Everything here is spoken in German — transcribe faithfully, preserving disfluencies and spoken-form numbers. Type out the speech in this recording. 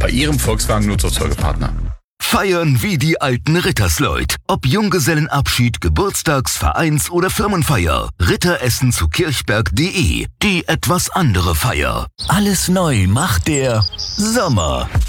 bei Ihrem Volkswagen-Nutzfahrzeugepartner. Feiern wie die alten Rittersleut. Ob Junggesellenabschied, Geburtstags-, Vereins- oder Firmenfeier. Ritteressen zu kirchberg punkt de. Die etwas andere Feier. Alles neu macht der Sommer.